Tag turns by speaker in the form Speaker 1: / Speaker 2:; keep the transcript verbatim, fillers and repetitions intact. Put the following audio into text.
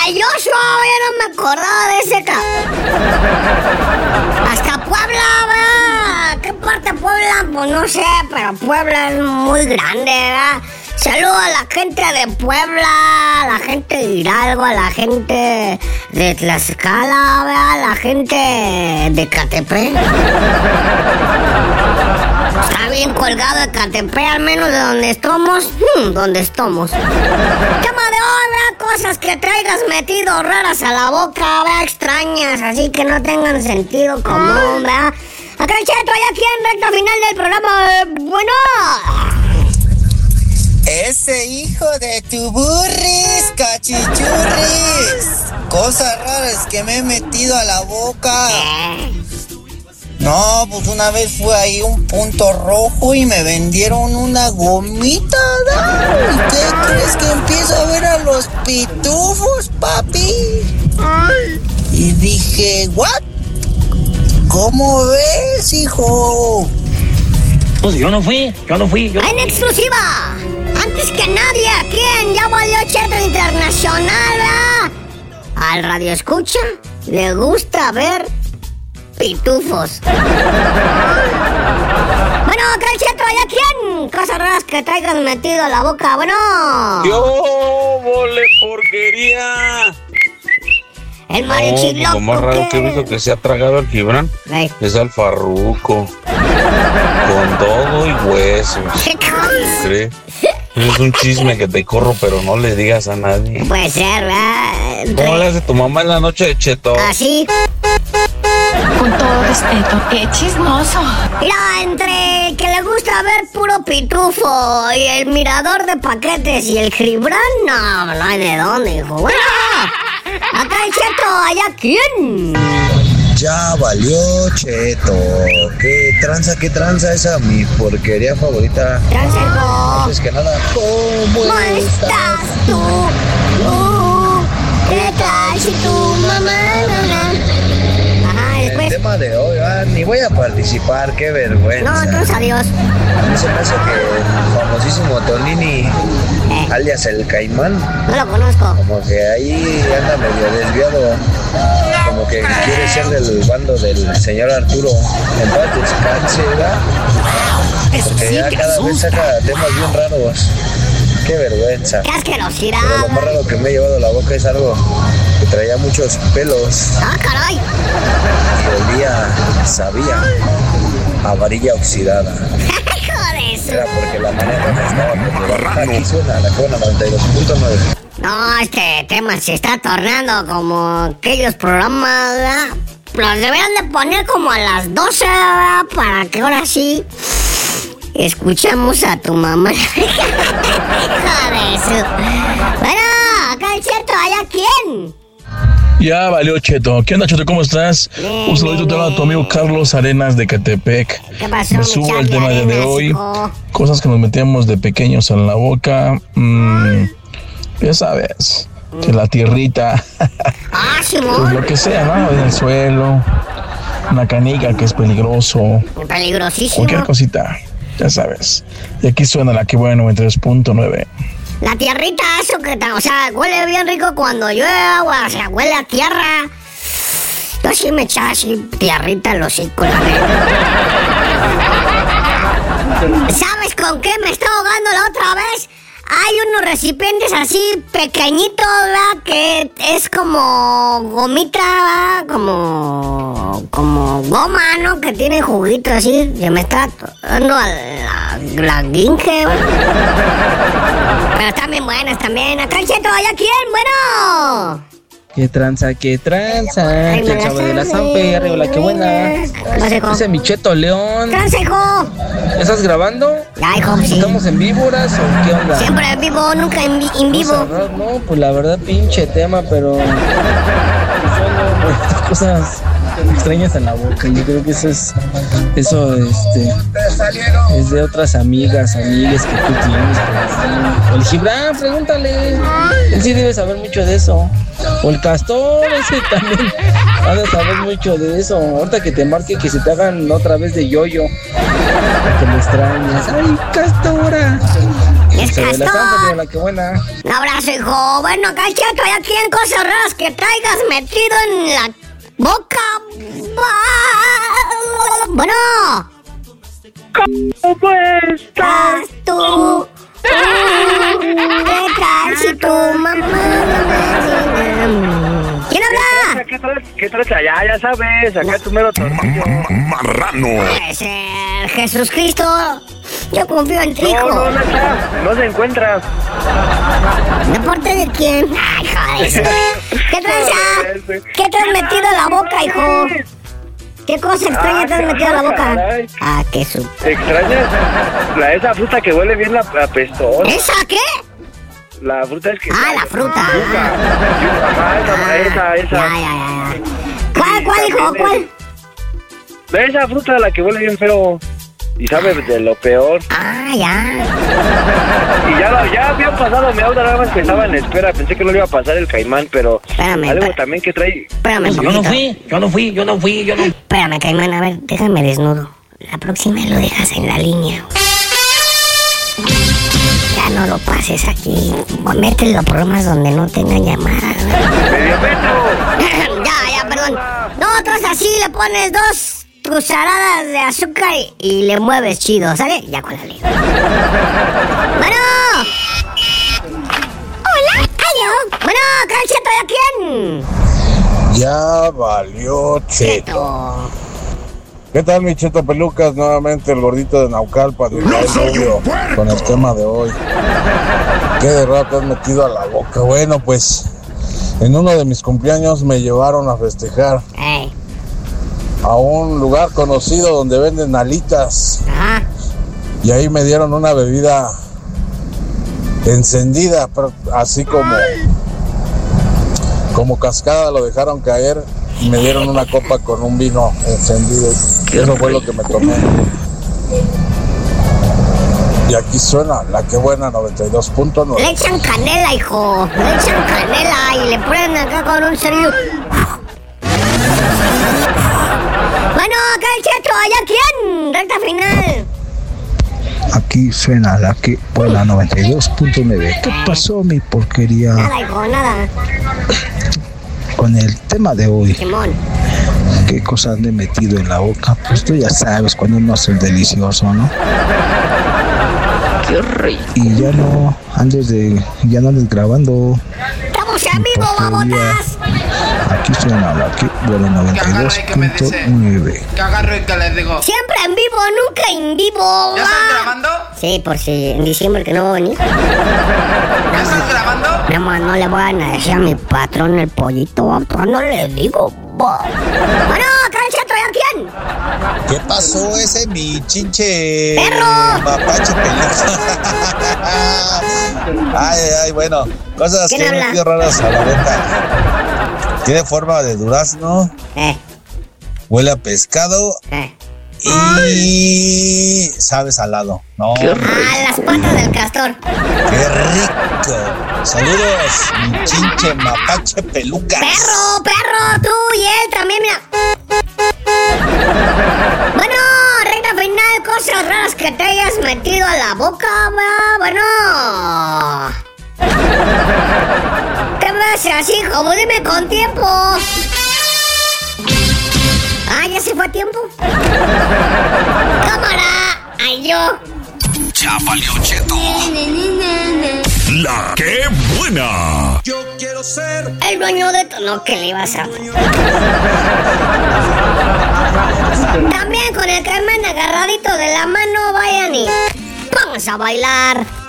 Speaker 1: Calloso, ya no me acordaba de ese ca... Hasta Puebla, ¿verdad? ¿Qué parte de Puebla? Pues no sé, pero Puebla es muy grande, ¿verdad? Saludo a la gente de Puebla, a la gente de Hidalgo, a la gente de Tlaxcala, ¿verdad? A la gente de Ecatepec. Está bien colgado Ecatepec, al menos de donde estamos, hmm, donde estamos. Tema de hoy, ¿verdad? Cosas que traigas metido raras a la boca, ¿verdad? Extrañas, así que no tengan sentido común, ¿verdad? Acá el Cheto, ya aquí en recta final del programa, bueno...
Speaker 2: Ese hijo de tu burris, cachichurris. Cosas raras que me he metido a la boca. No, pues una vez fue ahí un punto rojo y me vendieron una gomita, ¿no? ¿Y qué crees que empiezo a ver a los pitufos, papi? Y dije, ¿what? ¿Cómo ves, hijo?
Speaker 3: Pues yo no fui, yo no fui. Yo...
Speaker 1: En exclusiva, antes que nadie, aquí en Ya Valió Cheto Internacional, ¿verdad? Al radio escucha le gusta ver pitufos. Bueno, acá el Cheto, ¿ya quién? Cosas raras que traigas metido a la boca, bueno.
Speaker 4: ¡Yo, vole porquería!
Speaker 1: El mariachi
Speaker 4: no,
Speaker 1: loco.
Speaker 4: Lo más raro que he visto que se ha tragado al Gibran
Speaker 1: Ay.
Speaker 4: es al Farruco. Con todo y huesos.
Speaker 1: ¿Qué cosa?
Speaker 4: ¿Crees? Es un chisme que te corro, pero no le digas a nadie.
Speaker 1: Puede ser, ¿verdad?
Speaker 4: ¿Cómo le hace tu mamá en la noche de Cheto?
Speaker 1: Así.
Speaker 5: Con todo respeto, qué chismoso.
Speaker 1: Mira, entre el que le gusta ver puro pitufo y el mirador de paquetes y el Gibran, no, no hay de dónde, hijo. Bueno, acá el Cheto, ¿allá quién?
Speaker 6: Ya valió Cheto. ¿Qué tranza, qué tranza esa mi porquería favorita?
Speaker 1: Transejo.
Speaker 6: Antes que nada, ¿cómo,
Speaker 1: ¿Cómo estás tú? Uh, ¿Qué tal si tu mamá no la... Ajá,
Speaker 6: El
Speaker 1: después...
Speaker 6: tema de hoy, ah, ni voy a participar, qué vergüenza.
Speaker 1: No, entonces adiós.
Speaker 6: A mí se me hace que el famosísimo Tonini,
Speaker 1: Eh,
Speaker 6: alias el Caimán,
Speaker 1: no lo conozco.
Speaker 6: como que ahí anda medio desviado, como que quiere ser del bando del señor Arturo. En paz descanse, ¿verdad? Porque ya cada vez saca temas bien raros. Qué vergüenza.
Speaker 1: Qué asquerosidad.
Speaker 6: Pero lo más raro que me he llevado a la boca es algo que traía muchos pelos
Speaker 1: Ah, caray.
Speaker 6: y olía, sabía, a varilla oxidada.
Speaker 1: Joder.
Speaker 6: Era porque la manera no estaba por aquí suena la Corona noventa y dos punto nueve.
Speaker 1: No, este tema se está tornando como aquellos programas, ¿verdad? Los deberían de poner como a las doce, ¿verdad? Para que ahora sí escuchemos a tu mamá. Joder, su... Bueno, acá el Cheto, ¿allá quién?
Speaker 7: Ya valió Cheto. ¿Qué onda, Cheto? ¿Cómo estás?
Speaker 1: Bien,
Speaker 7: Un saludito
Speaker 1: bien,
Speaker 7: a tu
Speaker 1: bien.
Speaker 7: amigo Carlos Arenas de Catepec.
Speaker 1: ¿Qué pasó,
Speaker 7: Me
Speaker 1: mi
Speaker 7: subo al
Speaker 1: Charlie
Speaker 7: tema de, de
Speaker 1: Arenas,
Speaker 7: hoy.
Speaker 1: hijo?
Speaker 7: Cosas que nos metíamos de pequeños en la boca. Mm, ya sabes, que la tierrita,
Speaker 1: Ah,
Speaker 7: pues
Speaker 1: Simón.
Speaker 7: lo que sea, ¿no? En el suelo, una canica que es peligroso,
Speaker 1: Peligrosísimo.
Speaker 7: cualquier cosita, ya sabes. Y aquí suena la que buena noventa y dos punto nueve.
Speaker 1: La tierrita, eso que ta- o sea, huele bien rico cuando llueve agua, o sea, huele a tierra. Yo sí me echaba así tierrita en los hocico, la neta. ¿Sabes con qué me está ahogando la otra vez? Hay unos recipientes así pequeñitos, ¿verdad? Que es como gomita, ¿verdad? Como... como goma, ¿no? Que tiene juguito así. Se me está dando a la, la guinje, ¿verdad? Pero están bien buenas también. Acá el Cheto, ¿allá quién? Bueno.
Speaker 8: ¿Qué tranza, qué tranza?
Speaker 1: Ay,
Speaker 8: Que el
Speaker 1: buenas
Speaker 8: chavo de la
Speaker 1: tardes.
Speaker 8: Zampe, arriba la que buena.
Speaker 1: Transejo.
Speaker 8: Ese mi Cheto León.
Speaker 1: Transejo.
Speaker 8: ¿Estás grabando?
Speaker 1: Ya, hijo, sí.
Speaker 8: ¿Estamos en víboras o qué onda?
Speaker 1: Siempre en vivo, nunca en, vi- en vivo.
Speaker 8: Cosas raras, no, pues la verdad, pinche tema, pero. Son cosas extrañas en la boca. Yo creo que eso es. Eso, este. Es de otras amigas, amigas que tú tienes. Pues, o el Gibran, pregúntale. Él sí debe saber mucho de eso. O el Castor, ese también. Ha de saber mucho de eso. Ahorita que te marque, que se te hagan otra vez de yoyo. Que lo extrañas. ¡Ay, Castora!
Speaker 1: Es
Speaker 8: Se ve la santa, pero la que buena.
Speaker 1: Un abrazo, hijo. Bueno, acá el Cheto, ya quieren cosas raras que traigas metido en la boca. Bueno.
Speaker 9: ¿Cómo estás
Speaker 1: tú? ¿Qué tal si tu mamá? ¿Quién habla?
Speaker 9: ¿Qué traes? ¿Qué traes allá? Ya sabes, acá tu mero tornillo.
Speaker 10: Marrano.
Speaker 1: Puede ser Jesús Cristo. Yo confío en ti, hijo.
Speaker 9: No, no, no está. No se encuentra.
Speaker 1: ¿De parte de quién? Ay, joder. ¿Qué traes? ah? ¿Qué te has metido en la boca, hijo? ¿Qué cosa extraña
Speaker 9: Ah,
Speaker 1: te has metido en la boca?
Speaker 9: caray.
Speaker 1: Ah, qué su...
Speaker 9: ¿Te extrañas? La, esa fruta que huele bien ap- apestosa.
Speaker 1: ¿Esa qué?
Speaker 9: La fruta es que...
Speaker 1: Ah, la fruta.
Speaker 9: Ajá, esa, esa, esa.
Speaker 1: Ya, ya, ya. ¿Cuál, cuál, hijo? ¿Cuál?
Speaker 9: De esa fruta, la que huele bien feo. Y sabe de lo peor.
Speaker 1: Ah, ya.
Speaker 9: Y ya, lo- ya había pasado mi auto, nada más que estaba en espera. Pensé que no le iba a pasar el caimán, pero...
Speaker 1: Espérame,
Speaker 9: algo
Speaker 1: espérame.
Speaker 9: también que trae...
Speaker 1: Espérame un
Speaker 3: Yo no
Speaker 1: poquito.
Speaker 3: fui, yo no fui, yo no fui, yo no.
Speaker 1: Espérame, Caimán, a ver, déjame desnudo. La próxima lo dejas en la línea. Ya no lo pases aquí. Mételo a programas donde no tengan llamadas.
Speaker 9: ¡Medio metro!
Speaker 1: Ya, ya, perdón. No, entonces así le pones dos cucharadas de azúcar y, y le mueves chido, ¿sale? Ya, cuélale. Bueno. Hola, adiós. Bueno, Calceto, ¿y a quién?
Speaker 11: Ya valió Cheto. ¿Qué tal, mi Cheto Pelucas? Nuevamente el gordito de Naucalpan, de
Speaker 10: ¡No soy un puerco!
Speaker 11: con el tema de hoy. ¿Qué de rato has metido a la boca? Bueno, pues en uno de mis cumpleaños me llevaron a festejar
Speaker 1: Ey.
Speaker 11: a un lugar conocido donde venden alitas.
Speaker 1: Ajá.
Speaker 11: Y ahí me dieron una bebida encendida, pero así como, como cascada, lo dejaron caer y me dieron una copa con un vino encendido. Y eso fue lo que me tomé. Y aquí suena la que buena noventa y dos punto
Speaker 1: Le
Speaker 11: nueve.
Speaker 1: echan canela, hijo. Le echan canela y le ponen acá con un cerillo. Bueno, acá el Cheto, ¿allá quién? Recta final.
Speaker 12: Aquí suena la que buena noventa y dos punto nueve. ¿Qué pasó, mi porquería?
Speaker 1: Nada, hijo, nada.
Speaker 12: Con el tema de hoy,
Speaker 1: Simón.
Speaker 12: ¿qué cosas le he metido en la boca? Pues tú ya sabes, cuando uno hace el delicioso, ¿no?
Speaker 5: Qué rico.
Speaker 12: Y ya no andes de, ya no andes grabando.
Speaker 1: Estamos en
Speaker 12: mi
Speaker 1: vivo,
Speaker 12: porquería.
Speaker 1: babotas.
Speaker 12: Aquí suena la que buena noventa y dos punto nueve.
Speaker 13: Que agarro y que les digo.
Speaker 1: Siempre en vivo, nunca en vivo.
Speaker 13: ¿Ya estás grabando?
Speaker 1: Sí, por si en diciembre que no va a venir.
Speaker 13: ¿Ya estás grabando?
Speaker 1: Nada más no le van a decir a mi patrón el pollito, vato, no le digo. va. Bueno, acá el Cheto, ¿y a quién?
Speaker 2: ¿Qué pasó ese mi chinche?
Speaker 1: ¡Perro!
Speaker 2: Mapache peludo. Ay, ay, bueno. Cosas
Speaker 1: ¿Quién
Speaker 2: que he
Speaker 1: habla?
Speaker 2: metido raras a la boca. Tiene forma de durazno.
Speaker 1: Eh,
Speaker 2: Huele a pescado.
Speaker 1: eh.
Speaker 2: Y sabe salado. No, qué
Speaker 1: Ah, las patas del castor.
Speaker 2: rico. Saludos, mi chinche mapache pelucas.
Speaker 1: Perro, perro, tú y él también, mira. Bueno, recta final, cosas raras que te hayas metido a la boca, va, bueno. ¿Qué me haces así, hijo? Dime con tiempo. Ah, ¿ya se fue a tiempo? Cámara, ay yo.
Speaker 10: Ya valió Cheto. La que buena.
Speaker 2: Yo quiero ser
Speaker 1: El dueño de tu... No, que le ibas a... También con el Caimán agarradito de la mano, vayan y... Vamos a bailar.